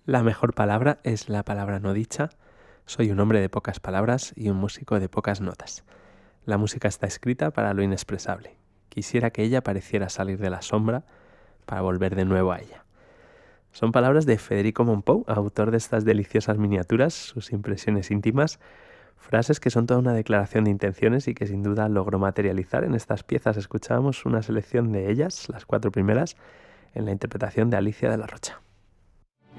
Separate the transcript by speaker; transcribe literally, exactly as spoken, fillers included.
Speaker 1: La mejor palabra es la palabra no dicha. Soy un hombre de pocas palabras y un músico de pocas notas. La música está escrita para lo inexpresable. Quisiera que ella pareciera salir de la sombra para volver de nuevo a ella. Son palabras de Federico Mompou, autor de estas deliciosas miniaturas, sus impresiones íntimas, frases que son toda una declaración de intenciones y que sin duda logró materializar en estas piezas. Escuchábamos una selección de ellas, las cuatro primeras, en la interpretación de Alicia de la Rocha.